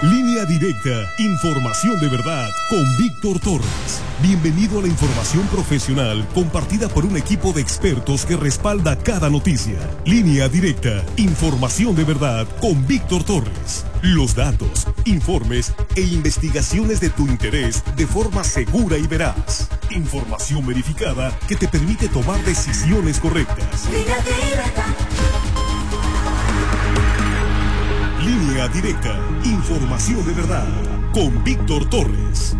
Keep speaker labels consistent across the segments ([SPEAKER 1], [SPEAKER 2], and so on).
[SPEAKER 1] Línea Directa, información de verdad con Víctor Torres. Bienvenido a la información profesional compartida por un equipo de expertos que respalda cada noticia. Línea Directa, información de verdad con Víctor Torres. Los datos, informes e investigaciones de tu interés de forma segura y veraz. Información verificada que te permite tomar decisiones correctas.
[SPEAKER 2] Línea Directa.
[SPEAKER 1] Línea Directa, información de verdad, con Víctor Torres.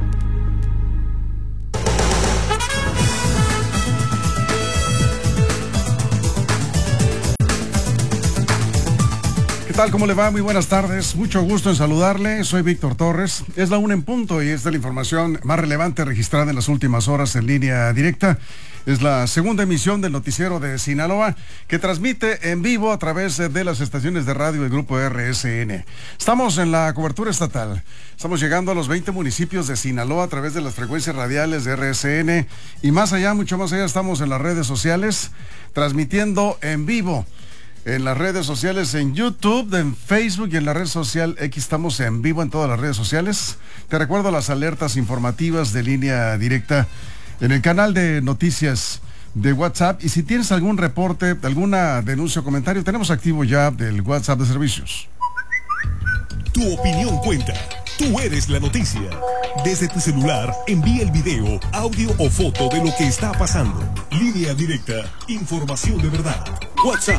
[SPEAKER 3] ¿Qué tal? ¿Cómo le va? Muy buenas tardes. Mucho gusto en saludarle. Soy Víctor Torres. Es la 1 en punto y esta es la información más relevante registrada en las últimas horas en Línea Directa. Es la segunda emisión del noticiero de Sinaloa que transmite en vivo a través de las estaciones de radio del Grupo RSN. Estamos en la cobertura estatal. Estamos llegando a los 20 municipios de Sinaloa a través de las frecuencias radiales de RSN y más allá, mucho más allá, estamos en las redes sociales transmitiendo en vivo. En las redes sociales, en YouTube, en Facebook y en la red social X estamos en vivo en todas las redes sociales. Te recuerdo las alertas informativas de Línea Directa en el canal de noticias de WhatsApp. Y si tienes algún reporte, alguna denuncia o comentario, tenemos activo ya el WhatsApp de servicios.
[SPEAKER 1] Tu opinión cuenta. Tú eres la noticia. Desde tu celular, envía el video, audio o foto de lo que está pasando. Línea Directa, información de verdad. WhatsApp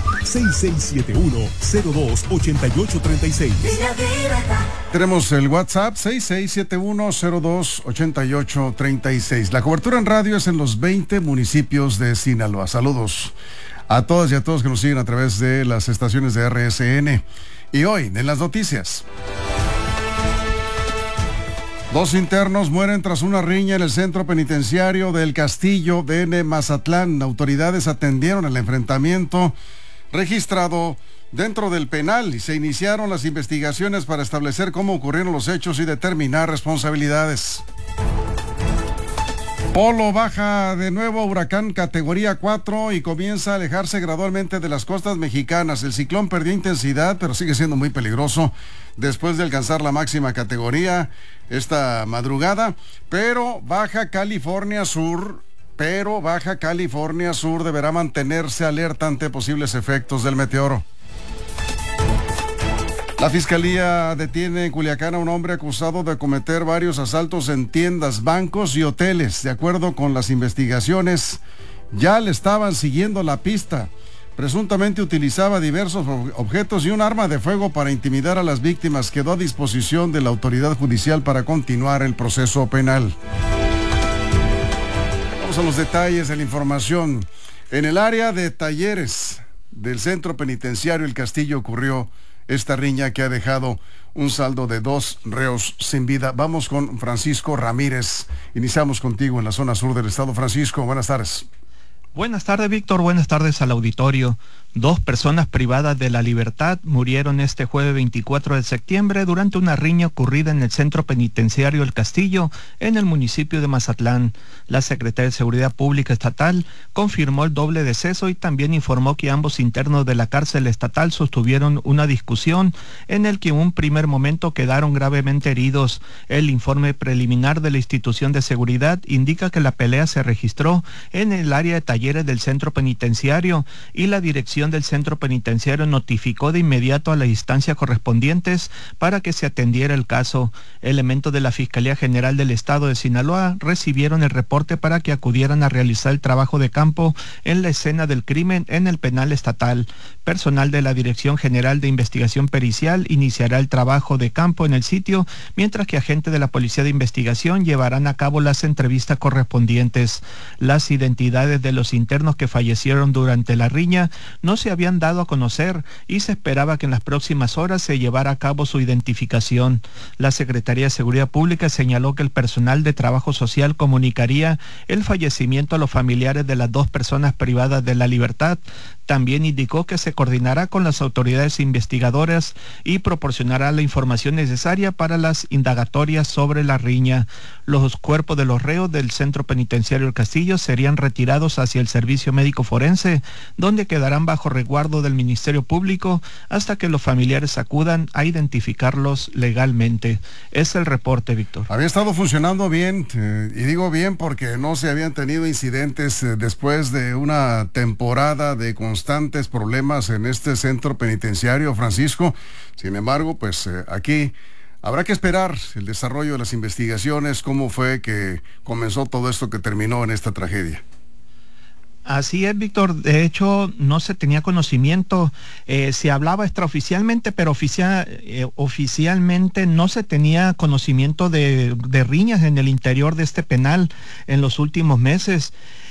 [SPEAKER 1] 6671-028836.
[SPEAKER 3] Tenemos el WhatsApp 6671-028836. La cobertura en radio es en los 20 municipios de Sinaloa. Saludos a todas y a todos que nos siguen a través de las estaciones de RSN. Y hoy, en las noticias. 2 internos mueren tras una riña en el centro penitenciario del Castillo de Mazatlán. Autoridades atendieron el enfrentamiento registrado dentro del penal y se iniciaron las investigaciones para establecer cómo ocurrieron los hechos y determinar responsabilidades. Polo baja de nuevo a huracán categoría 4 y comienza a alejarse gradualmente de las costas mexicanas. El ciclón perdió intensidad, pero sigue siendo muy peligroso después de alcanzar la máxima categoría esta madrugada. Pero Baja California Sur deberá mantenerse alerta ante posibles efectos del meteoro. La Fiscalía detiene en Culiacán a un hombre acusado de cometer varios asaltos en tiendas, bancos y hoteles. De acuerdo con las investigaciones, ya le estaban siguiendo la pista. Presuntamente utilizaba diversos objetos y un arma de fuego para intimidar a las víctimas. Quedó a disposición de la autoridad judicial para continuar el proceso penal. Vamos a los detalles de la información. En el área de talleres del centro penitenciario El Castillo ocurrió esta riña que ha dejado un saldo de 2 reos sin vida. Vamos con Francisco Ramírez. Iniciamos contigo en la zona sur del estado. Francisco, buenas tardes.
[SPEAKER 4] Buenas tardes, Víctor. Buenas tardes al auditorio. 2 personas privadas de la libertad murieron este jueves 24 de septiembre durante una riña ocurrida en el centro penitenciario El Castillo, en el municipio de Mazatlán. La Secretaría de Seguridad Pública Estatal confirmó el doble deceso y también informó que ambos internos de la cárcel estatal sostuvieron una discusión en el que en un primer momento quedaron gravemente heridos. El informe preliminar de la institución de seguridad indica que la pelea se registró en el área de talleres del centro penitenciario y la dirección del centro penitenciario notificó de inmediato a las instancias correspondientes para que se atendiera el caso. Elementos de la Fiscalía General del Estado de Sinaloa recibieron el reporte para que acudieran a realizar el trabajo de campo en la escena del crimen en el penal estatal. Personal de la Dirección General de Investigación Pericial iniciará el trabajo de campo en el sitio, mientras que agentes de la Policía de Investigación llevarán a cabo las entrevistas correspondientes. Las identidades de los internos que fallecieron durante la riña no se habían dado a conocer y se esperaba que en las próximas horas se llevara a cabo su identificación. La Secretaría de Seguridad Pública señaló que el personal de trabajo social comunicaría el fallecimiento a los familiares de las 2 personas privadas de la libertad. También indicó que se coordinará con las autoridades investigadoras y proporcionará la información necesaria para las indagatorias sobre la riña. Los cuerpos de los reos del centro penitenciario El Castillo serían retirados hacia hacia el servicio médico forense, donde quedarán bajo resguardo del Ministerio Público hasta que los familiares acudan a identificarlos legalmente. Es el reporte, Víctor.
[SPEAKER 3] Había estado funcionando bien, y digo bien porque no se habían tenido incidentes después de una temporada de constantes problemas en este centro penitenciario, Francisco. Sin embargo, pues aquí habrá que esperar el desarrollo de las investigaciones, cómo fue que comenzó todo esto que terminó en esta tragedia.
[SPEAKER 4] Así es, Víctor. De hecho, no se tenía conocimiento. Se hablaba extraoficialmente, pero oficialmente no se tenía conocimiento de riñas en el interior de este penal en los últimos meses.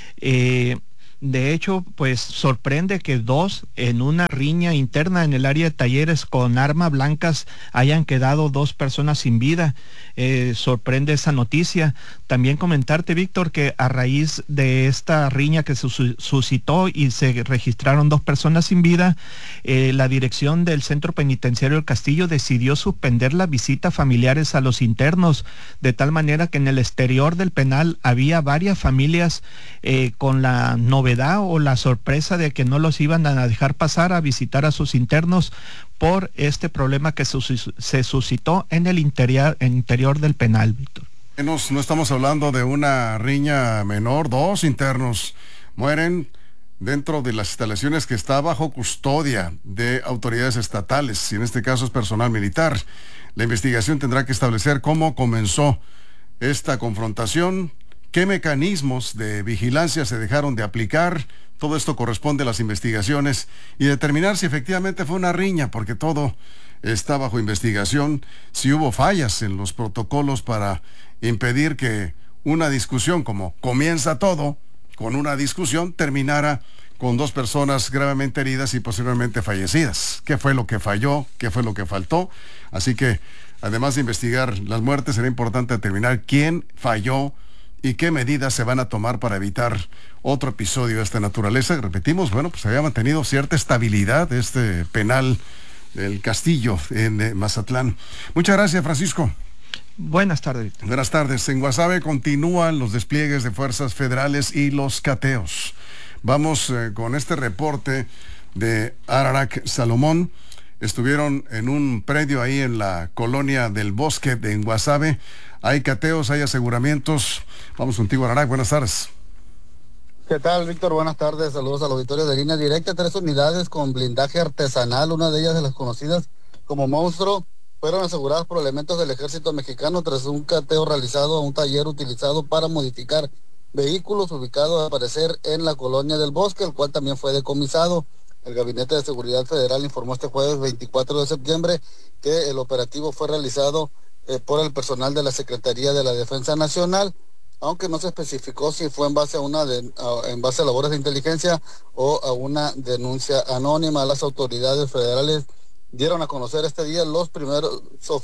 [SPEAKER 4] De hecho, pues sorprende que en una riña interna en el área de talleres con armas blancas hayan quedado 2 personas sin vida. Sorprende esa noticia. También comentarte, Víctor, que a raíz de esta riña que se suscitó y se registraron 2 personas sin vida, la dirección del Centro Penitenciario del Castillo decidió suspender las visitas familiares a los internos, de tal manera que en el exterior del penal había varias familias con la novedad o la sorpresa de que no los iban a dejar pasar a visitar a sus internos por este problema que se suscitó en el interior del penal, Víctor.
[SPEAKER 3] No estamos hablando de una riña menor. 2 internos mueren dentro de las instalaciones que está bajo custodia de autoridades estatales, y en este caso es personal militar. La investigación tendrá que establecer cómo comenzó esta confrontación, qué mecanismos de vigilancia se dejaron de aplicar. Todo esto corresponde a las investigaciones y determinar si efectivamente fue una riña, porque todo está bajo investigación, si hubo fallas en los protocolos para impedir que una discusión, como comienza todo con una discusión, terminara con 2 personas gravemente heridas y posteriormente fallecidas. ¿Qué fue lo que falló? ¿Qué fue lo que faltó? Así que, además de investigar las muertes, será importante determinar quién falló y qué medidas se van a tomar para evitar otro episodio de esta naturaleza. Repetimos, bueno, pues había mantenido cierta estabilidad este penal del Castillo en Mazatlán. Muchas gracias, Francisco.
[SPEAKER 4] Buenas tardes.
[SPEAKER 3] Buenas tardes. En Guasave continúan los despliegues de fuerzas federales y los cateos. Vamos con este reporte de Ararac Salomón. Estuvieron en un predio ahí en la colonia del Bosque en Guasave. Hay cateos, hay aseguramientos. Vamos contigo, Ararac. Buenas tardes.
[SPEAKER 2] ¿Qué tal, Víctor? Buenas tardes. Saludos al auditorio de Línea Directa. 3 unidades con blindaje artesanal, una de ellas de las conocidas como Monstruo, fueron aseguradas por elementos del ejército mexicano tras un cateo realizado a un taller utilizado para modificar vehículos ubicado al parecer en la colonia del Bosque, el cual también fue decomisado. El Gabinete de Seguridad Federal informó este jueves 24 de septiembre que el operativo fue realizado por el personal de la Secretaría de la Defensa Nacional, aunque no se especificó si fue en base a labores de inteligencia o a una denuncia anónima. Las autoridades federales dieron a conocer este día los primeros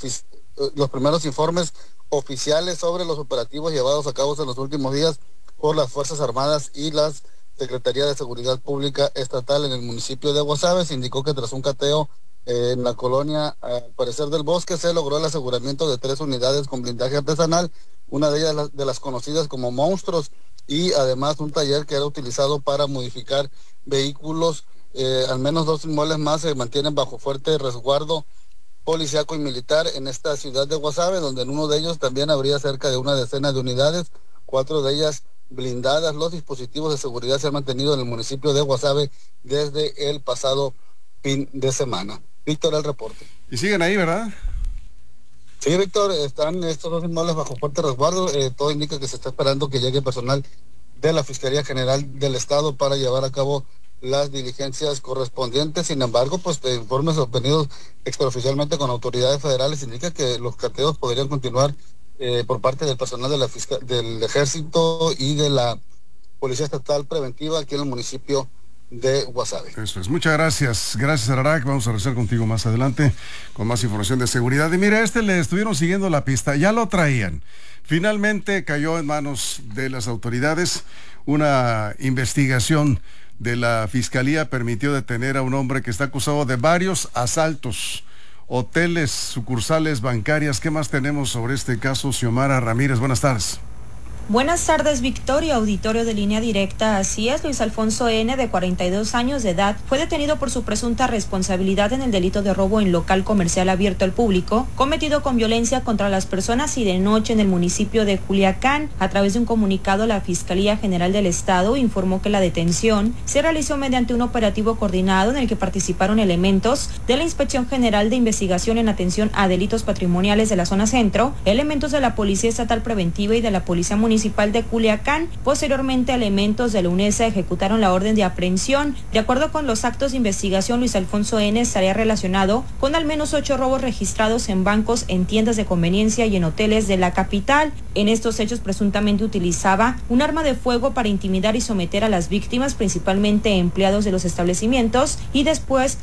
[SPEAKER 2] informes oficiales sobre los operativos llevados a cabo en los últimos días por las Fuerzas Armadas y las Secretaría de Seguridad Pública Estatal en el municipio de Guasave. Se indicó que tras un cateo en la colonia, al parecer del Bosque, se logró el aseguramiento de 3 unidades con blindaje artesanal, una de ellas de las conocidas como Monstruos, y además un taller que era utilizado para modificar vehículos. Al menos 2 inmuebles más se mantienen bajo fuerte resguardo policíaco y militar en esta ciudad de Guasave, donde en uno de ellos también habría cerca de una decena de unidades, 4 de ellas blindadas. Los dispositivos de seguridad se han mantenido en el municipio de Guasave desde el pasado fin de semana. Víctor, el reporte.
[SPEAKER 3] Y siguen ahí, ¿verdad?
[SPEAKER 2] Sí, Víctor, están estos 2 inmuebles bajo fuerte resguardo. Todo indica que se está esperando que llegue personal de la Fiscalía General del Estado para llevar a cabo las diligencias correspondientes. Sin embargo, pues informes obtenidos extraoficialmente con autoridades federales indican que los cateos podrían continuar por parte del personal de del Ejército y de la Policía Estatal Preventiva aquí en el municipio de Guasave.
[SPEAKER 3] Eso es. Muchas gracias. Gracias, Ararac. Vamos a regresar contigo más adelante con más información de seguridad. Y mira, le estuvieron siguiendo la pista. Ya lo traían. Finalmente cayó en manos de las autoridades. Una investigación de la Fiscalía permitió detener a un hombre que está acusado de varios asaltos, hoteles, sucursales bancarias. ¿Qué más tenemos sobre este caso? Xiomara Ramírez, buenas tardes.
[SPEAKER 5] Buenas tardes, Victoria, auditorio de Línea Directa. Así es, Luis Alfonso N., de 42 años de edad, fue detenido por su presunta responsabilidad en el delito de robo en local comercial abierto al público, cometido con violencia contra las personas y de noche en el municipio de Culiacán. A través de un comunicado, la Fiscalía General del Estado informó que la detención se realizó mediante un operativo coordinado en el que participaron elementos de la Inspección General de Investigación en Atención a Delitos Patrimoniales de la Zona Centro, elementos de la Policía Estatal Preventiva y de la Policía Municipal de Culiacán. Posteriormente, elementos de la UNESA ejecutaron la orden de aprehensión. De acuerdo con los actos de investigación, Luis Alfonso N. estaría relacionado con al menos 8 robos registrados en bancos, en tiendas de conveniencia y en hoteles de la capital. En estos hechos, presuntamente utilizaba un arma de fuego para intimidar y someter a las víctimas, principalmente empleados de los establecimientos, y después